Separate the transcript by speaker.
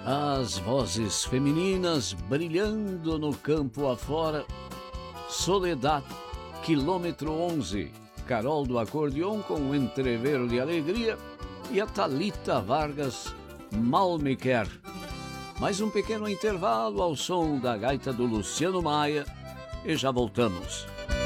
Speaker 1: As vozes femininas brilhando no campo afora. Soledad, quilômetro 11. Carol do acordeon com um entrevero de alegria. E a Thalita Vargas, Mal Me Quer. Mais um pequeno intervalo ao som da gaita do Luciano Maia e já voltamos.